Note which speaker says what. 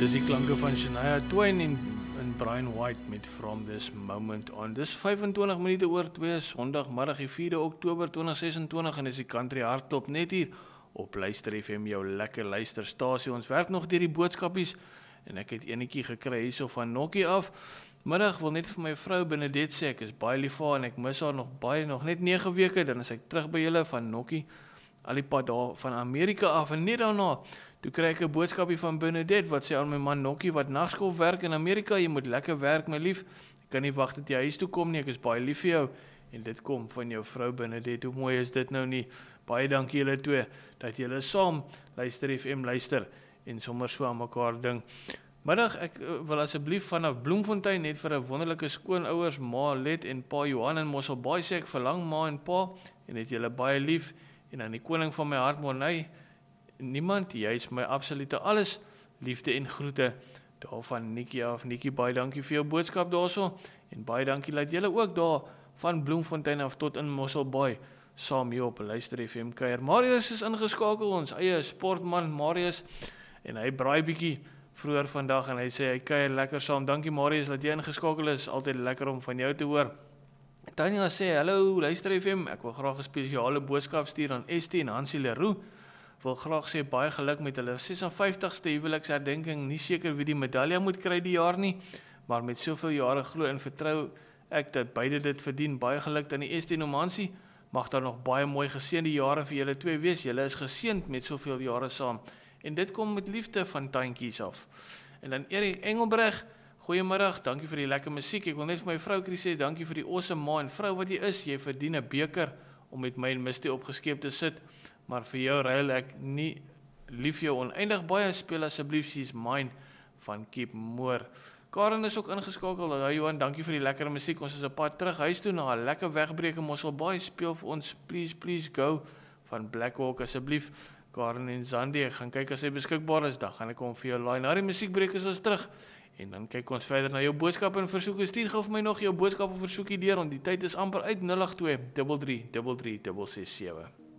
Speaker 1: Dis die klanke van Shania Twain en Brian White met From This Moment On. Dis 25 minute oor 2, Sondagmiddag die 4de Oktober 2026 en is die Country Hardklop net hier op Luister FM, jou lekker luisterstasie. Ons werk nog deur die boodskapies en ek het enetjie gekry hierso van Nokkie af. Middag wil net vir my vrou Benedette sê, ek is baie lief vir haar en ek mis haar nog net 9 weke, dan is ek terug by julle van Nokkie, al die pad daar van Amerika af en net daarna. Toe kry ek 'n boodskapie van Benedette wat sê aan my man Nokkie wat nagskool werk in Amerika, jy moet lekker werk my lief, ek kan nie wag dat jy huis toe kom nie, ek is baie lief vir jou, en dit kom van jou vrou Benedette, hoe mooi is dit nou nie, baie dankie julle twee, dat julle saam Luister FM luister, en sommer so aan mekaar ding. Middag, ek wil asseblief vanaf Bloemfontein net vir 'n wonderlike skoonouers, ma Let en pa Johan in Mosselbaai sê ek verlang ma en pa, en het julle baie lief, en aan die koning van my hart Morney, niemand, jy is my absolute alles, liefde en groete, daarvan Nikkie af, Nikkie, baie dankie vir jou boodskap daarso, en baie dankie dat julle ook daar, van Bloemfontein af tot in Mosselbaai, saam hier op Luister FM kuier. Marius is ingeskakel, ons eie sportman Marius, en hy braai bietjie vroeër vandag, en hy sê hy kuier lekker saam, dankie Marius dat jy ingeskakel is, altyd lekker om van jou te hoor. Tanya sê, hallo Luister FM, ek wil graag 'n spesiale boodskap stuur aan Estie en Hansie Leroux, wil graag sê baie geluk met hulle 56ste huweliksherdenking, nie seker wie die medalje moet kry die jaar nie, maar met soveel jare glo en vertrou ek dat beide dit verdien, baie geluk aan die Estie en Hansie, mag daar nog baie mooi geseënde jare vir julle twee wees, julle is geseënd met soveel jare saam, en dit kom met liefde van tuintjies af. En dan Erik Engelbreg, goeiemiddag, dankie vir die lekker musiek, ek wil net vir my vrou sê, dankie vir die awesome ma en vrou wat jy is, jy verdien 'n beker om met my en Misty opgeskeep te sit, maar vir jou ruil ek nie lief jou oneindig baie, speel asseblief She's Mine van Keep Moore. Karen is ook ingeskakel, ja Johan, dankie vir die lekker musiek, ons is 'n pad terug huis toe na 'n lekker wegbreek in Mosselbaai, speel vir ons Please Go van Black Hawk asseblief, Karen en Zandi, ek gaan kyk as hy beskikbaar is, dan gaan ek hom vir jou laai, na die musiekbreek is ons terug, en dan kyk ons verder na jou boodskap en versoeke, stuur gou vir my nog jou boodskap en versoekie deur, want die tyd is amper uit 082 33 33 667.